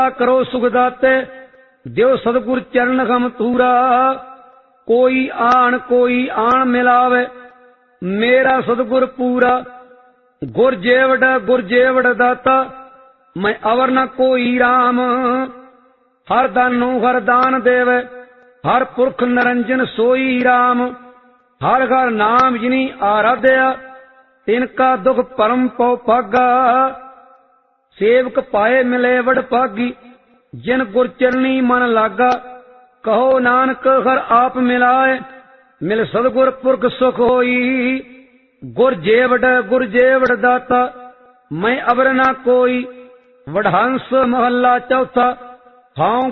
करो सुख दाते देव सतगुर चरण गम तूरा। कोई आण मिलावे मेरा सतगुर पूरा। गुर जेवड़ दाता मैं अवर न कोई राम। हर दानो हर दान देवे हर पुरख निरंजन सोई राम। हर घर नाम जिनी आराध्या तिनका दुख परम पौ भागा। सेवक पाए मिले वड भागी जिन गुर चरनी मन लागा। कहो नानक हर आप मिलाए मिल सतगुर पुरख सुख होई। गुर जेवड़ दाता मैं अवर ना कोई। वडहंस महला चौथा। हाँ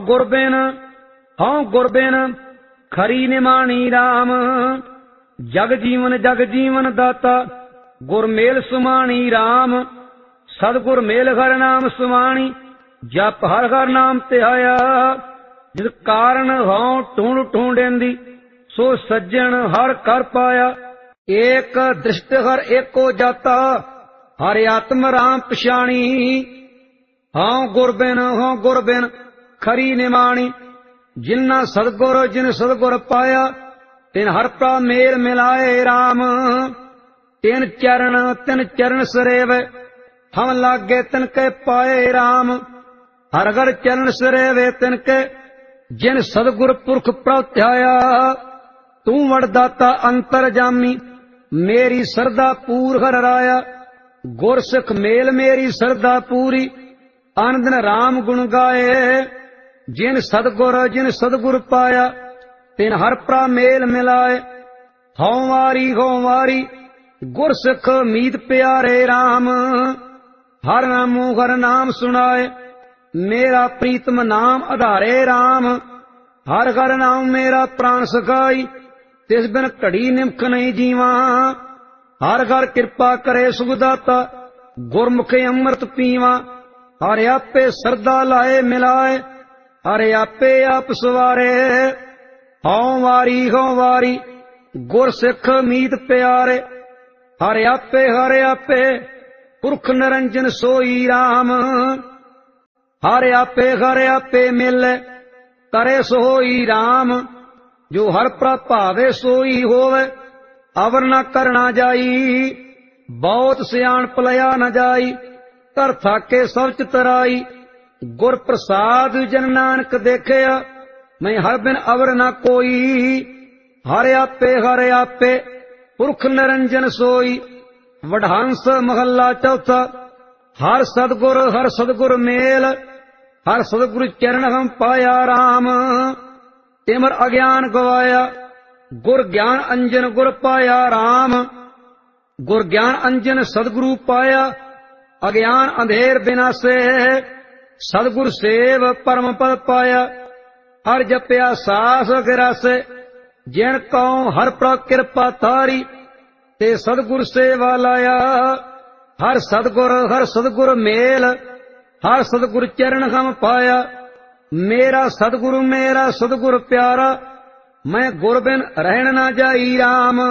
गुरबिन खरी निमाणी राम। जग जीवन दाता गुरमेल सुमाणी राम। सतगुर मेल हर नाम सुमाणी जप हर हर नाम तिहाया। जिस कारण हाँ ढूंढेंदी सो सज्जन हर कर पाया। एक दृष्ट हर एको जाता हर आत्म राम पछाणी। हाँ गुरबिन खरी निमाणी जिन्ना जिन सतगुर पाया तिन हर प्रा मेल मिलाए राम। तिन चरण सरेव हम लागे तिनके पाए राम। हर घर चरण सरेवे तिनके जिन सतगुर पुरख प्रत्याया। तू वरदाता अंतर जामी मेरी सरदा पूर हर राया। गुर सिख मेल मेरी सरदा पूरी आनंद राम गुण गाए। जिन सतगुर पाया तिन हर प्रा मेल मिलाए। हों वारी गुर सिख मीत प्यारे राम। हर नाम सुनाए मेरा प्रीतम नाम आधारे राम। हर घर नाम मेरा प्राण सखाई तिस बिन घड़ी निमख नहीं जीवा। हर घर कृपा करे सुखदाता गुरमुखे अमृत पीवा। हर आपे सरदा लाए मिलाए हर आपे आप सवारे। हों वारी गुर सिख मीत प्यारे। हर आपे पुरख निरंजन सोई राम। हर आपे मिले करे सोई राम। जो हर प्रभावे सोई होवे अवर न करना जाई। बहुत सियाण पलया न जाई तर थाके सब चितराई। गुर प्रसाद जन नानक देखया मैं हर बिन अवर न कोई। हर आपे पुरख निरंजन सोई। वडहंस महला चौथा। हर सतगुर मेल हर सतगुर चरण हम पाया राम। तिमर अज्ञान गवाया गुर ज्ञान अंजन गुर पाया राम। गुर ज्ञान अंजन सतगुरु पाया अज्ञान अंधेर बिनासे। सतगुर सेव परम पद पाया हर जपया सास गिरासे। जिन कौ हर प्र कृपा तारी ते सतगुर सेवा लाया। हर सतगुर मेल हर सतगुर चरण हम पाया। मेरा सतगुर प्यारा मैं गुरबिन रहन न जाई राम।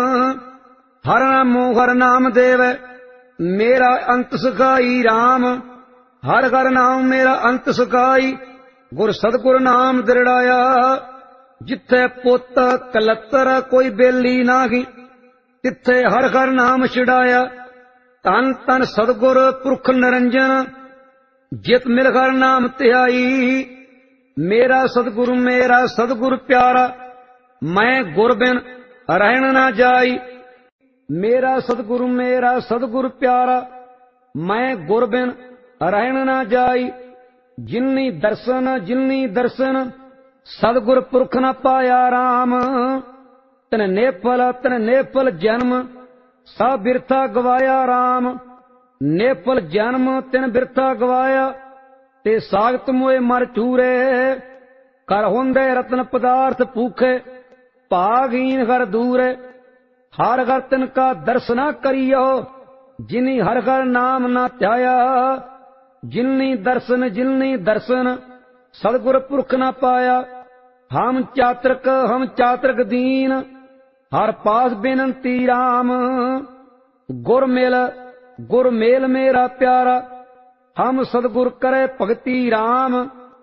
हर नाम देवे मेरा अंत सुखाई राम। हर घर नाम मेरा अंत सुखाई गुर सतगुर नाम दृढ़ाया। जिथे पुत कलत्तर कोई बेली नाही तिथे हर हर नाम छिड़ाया। तन तन सतगुर पुरख निरंजन जित मिल हर नाम तिहाई। मेरा सतगुर प्यारा मैं गुरबिन रहन न जाई। मेरा सतगुर प्यारा मैं गुरबिन रहन न जाई। जिन्नी दर्शन सतगुर पुरख न पाया राम। तन नेफल जन्म सब बिरथा गवाया राम। नेफल जन्म तिन बिरथा गवाया ते सागत मोए मर चूरे। कर हुंदे रत्न पदार्थ भूखे भागहीन हर दूरे। हर घर तिनका दर्शना करियो जिनी हर घर नाम न ध्याया। जिन्नी दर्शन सतगुर पुरख न पाया। हम चातृक दीन हर पास बेनंती राम। गुर मेल मेरा प्यारा हम सतगुर करे भगती राम।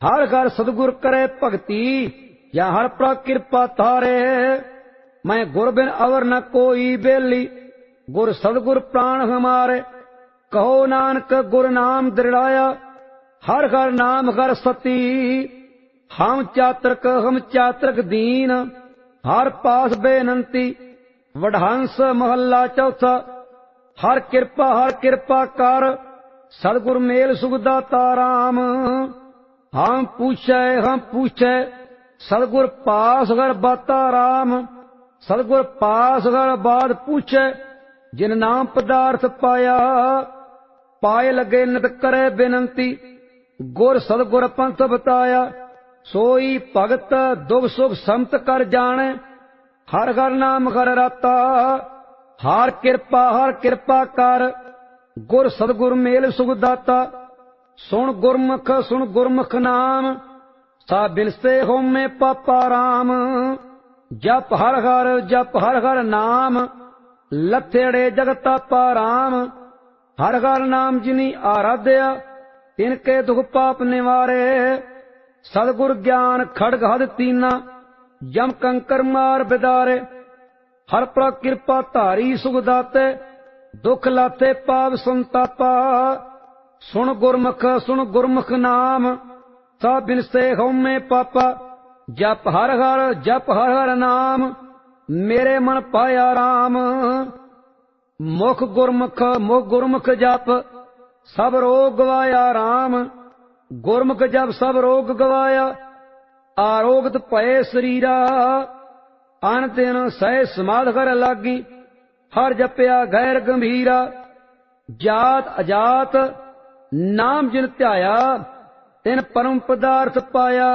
हर घर सतगुर करे भगति, या हर प्र कृपा तारे। मैं गुर बिन अवर न कोई बेली, गुर सतगुर प्राण हमारे। कहो नानक गुर नाम दृढ़ाया, हर घर नाम घर सती। हम चात्रक दीन, हर पास बेनंती। वडहंस महला चौथा। हर कृपा कर, सतगुर मेल सुखदाता राम। हम पूछे सतगुर पास घर बाता राम। सतगुर पास घर बाद पूछे, जिन नाम पदार्थ पाया। पाए लगे नित करे बेनंती, गुर सतगुर पंथ बताया। सोई भगत दुख सुख समत कर जाने, हर घर नाम घर राता। हर कृपा कर, गुर सतगुर मेल सुख दाता। सुन गुरमुख नाम, सा बिनसे होमे पापा राम। जप हर हर नाम, लथेड़े जगतापा राम। हर हर नाम जिनी आराध्या, तिनके दुख पाप निवारे। सतगुर ज्ञान खड़ग हद तीना, जम कंकर मार बिदारे। हर प्र कृपा धारी सुख दाते, दुख लाते पाप संतापा। सुन गुरमुख नाम, सा बिनसे होमे पापा। जप हर हर नाम, मेरे मन पाया राम। मुख गुरमुख जप, सब रोग गवाया राम। गुरमुख जप सब रोग गवाया, आरोगत भये शरीरा। अन दिन सह समाध कर लागी, हर जपया गैर गंभीरा। जात अजात नाम जिन ध्याया, तिन परम पदार्थ पाया।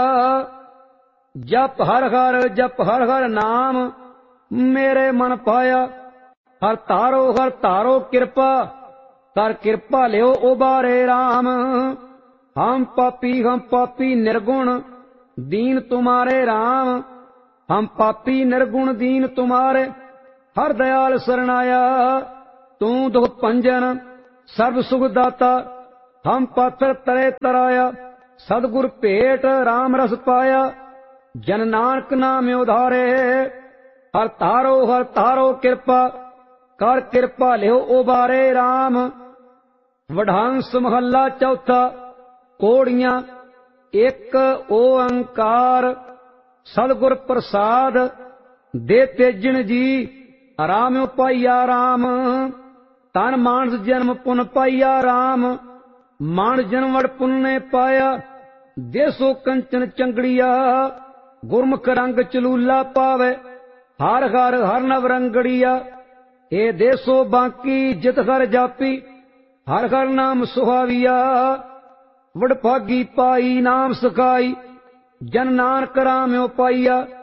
जप हर हर नाम, मेरे मन पाया। हर तारो कृपा, कर कृपा लियो उबारे राम। हम पापी निर्गुण, दीन तुम्हारे राम। हम पापी निर्गुण दीन तुम्हारे, हर दयाल शरणाया। तू दुख भंजन सर्व सुख दाता, हम पाथर तरे तराया। सतगुर भेट राम रस पाया, जन नानक नाम उधारे। हर तारो कृपा, कर कृपा लियो उबारे राम। वडहंस महला चौथा। कोड़ियां एक ओंकार, सतगुर प्रसाद दे तेजन जी। राम पाइया राम, तन मानस जन्म पुन पाइया राम। मानस जन्म वड पुन ने पाया, देसो कंचन चंगड़िया। गुरमुख रंग चलूला पावे, हर नव रंगड़िया। ए देसो बाकी जित हर जापी, हर नाम सुहाविया। वडभागी पाई नाम सखाई, जन नानक राम पाइया।